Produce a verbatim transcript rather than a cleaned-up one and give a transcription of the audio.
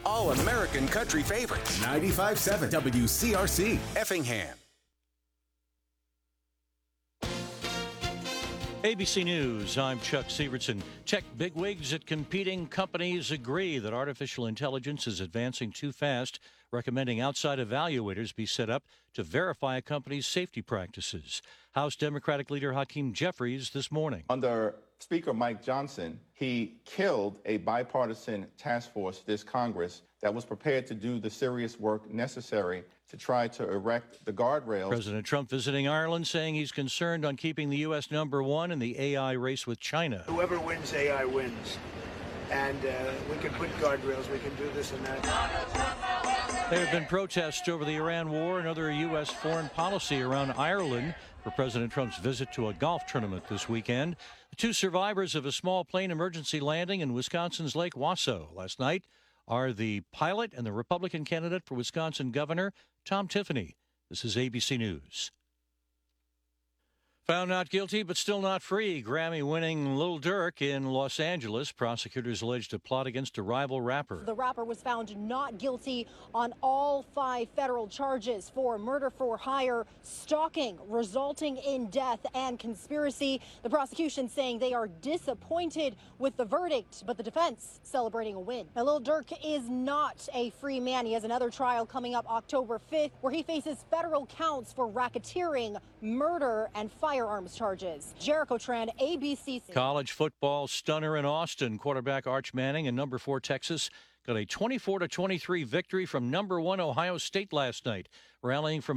all-American country favorites. ninety-five point seven W C R C. Effingham. A B C News, I'm Chuck Sievertson. Tech bigwigs at competing companies agree that artificial intelligence is advancing too fast, recommending outside evaluators be set up to verify a company's safety practices. House Democratic Leader Hakeem Jeffries this morning. Under Speaker Mike Johnson, he killed a bipartisan task force this Congress that was prepared to do the serious work necessary to try to erect the guardrails. President Trump visiting Ireland, saying he's concerned on keeping the U S number one in the A I race with China. Whoever wins A I wins. And uh, we can put guardrails, we can do this and that. There have been protests over the Iran war and other U S foreign policy around Ireland for President Trump's visit to a golf tournament this weekend. The two survivors of a small plane emergency landing in Wisconsin's Lake Wausau last night are the pilot and the Republican candidate for Wisconsin Governor, Tom Tiffany. This is A B C News. Found not guilty, but still not free. Grammy-winning Lil Durk in Los Angeles. Prosecutors alleged a plot against a rival rapper. The rapper was found not guilty on all five federal charges for murder for hire, stalking resulting in death, and conspiracy. The prosecution saying they are disappointed with the verdict, but the defense celebrating a win. Now, Lil Durk is not a free man. He has another trial coming up October fifth, where he faces federal counts for racketeering, murder, and fire. Firearms charges. Jericho Tran, A B C. College football stunner in Austin. Quarterback Arch Manning and number four Texas got a twenty-four to twenty-three victory from number one Ohio State last night, rallying from